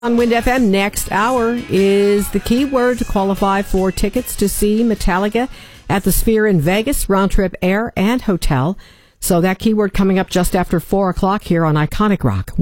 On Wind FM, next hour is the keyword to qualify for tickets to see Metallica at the Sphere in Vegas, round trip air and hotel. So that keyword coming up just after 4 o'clock here on Iconic Rock.